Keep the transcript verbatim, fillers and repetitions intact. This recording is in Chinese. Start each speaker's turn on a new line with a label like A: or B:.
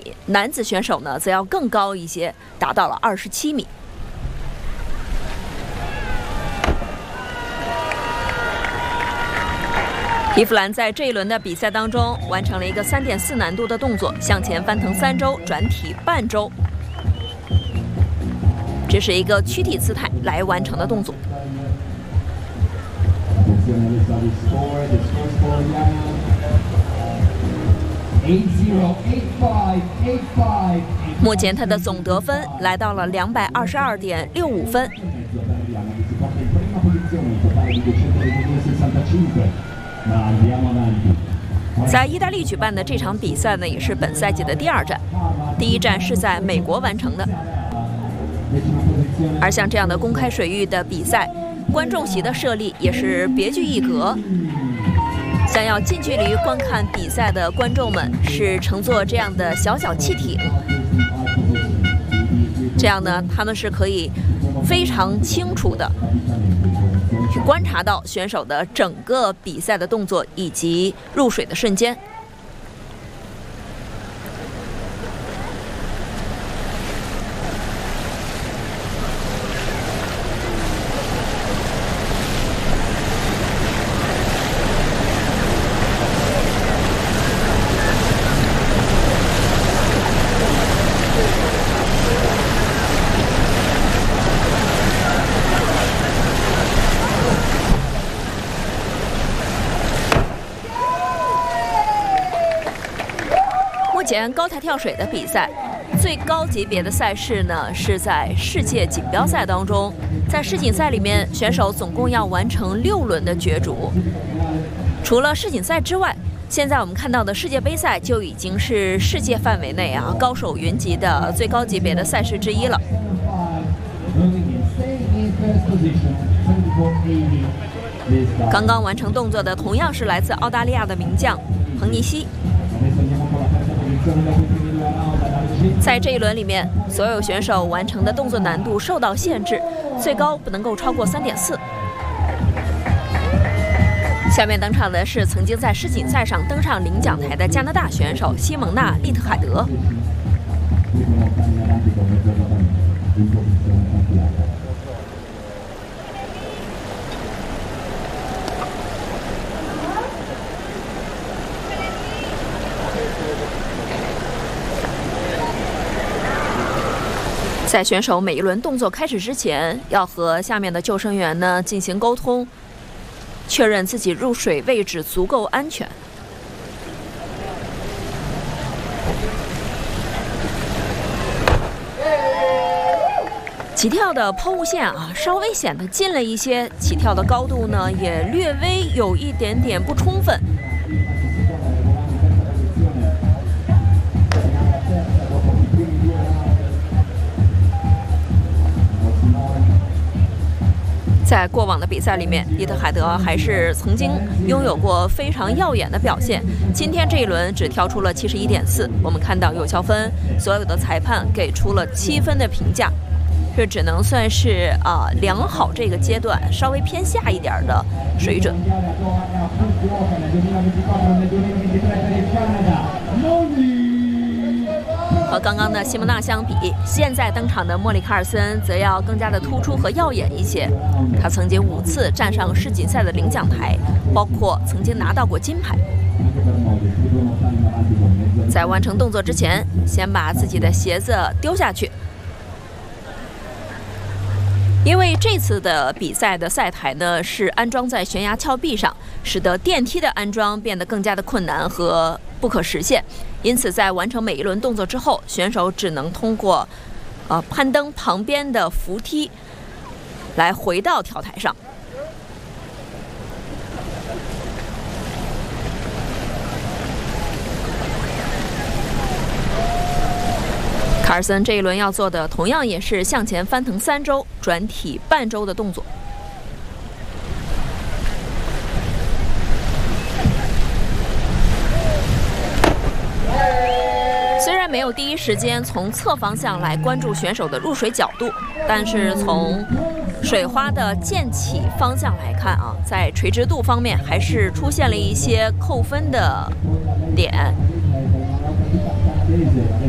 A: 米，男子选手呢则要更高一些，达到了二十七米。伊芙兰在这一轮的比赛当中完成了一个 三点四 难度的动作，向前翻腾三周，转体半周。这是一个躯体姿态来完成的动作。目前他的总得分来到了两百二十二点六五分。在意大利举办的这场比赛呢，也是本赛季的第二站，第一站是在美国完成的。而像这样的公开水域的比赛，观众席的设立也是别具一格。想要近距离观看比赛的观众们是乘坐这样的小小汽艇，这样呢，他们是可以非常清楚的去观察到选手的整个比赛的动作以及入水的瞬间。目前高台跳水的比赛，最高级别的赛事呢是在世界锦标赛当中。在世锦赛里面，选手总共要完成六轮的角逐。除了世锦赛之外，现在我们看到的世界杯赛就已经是世界范围内啊高手云集的最高级别的赛事之一了。刚刚完成动作的同样是来自澳大利亚的名将彭尼西。在这一轮里面，所有选手完成的动作难度受到限制，最高不能够超过 三点四。下面登场的是曾经在世锦赛上登上领奖台的加拿大选手西蒙娜·利特海德。在选手每一轮动作开始之前，要和下面的救生员呢进行沟通，确认自己入水位置足够安全。起跳的抛物线啊，稍微显得近了一些，起跳的高度呢也略微有一点点不充分。在过往的比赛里面，利特海德还是曾经拥有过非常耀眼的表现。今天这一轮只跳出了 七十一点四， 我们看到有效分，所有的裁判给出了七分的评价，这只能算是啊、呃、良好这个阶段稍微偏下一点的水准。和刚刚的西蒙娜相比，现在登场的莫里卡尔森则要更加的突出和耀眼一些。他曾经五次站上世锦赛的领奖台，包括曾经拿到过金牌。在完成动作之前，先把自己的鞋子丢下去，因为这次的比赛的赛台呢是安装在悬崖峭壁上，使得电梯的安装变得更加的困难和不可实现。因此，在完成每一轮动作之后，选手只能通过呃攀登旁边的扶梯来回到跳台上。卡尔森这一轮要做的同样也是向前翻腾三周，转体半周的动作。虽然没有第一时间从侧方向来关注选手的入水角度，但是从水花的溅起方向来看啊，在垂直度方面还是出现了一些扣分的点。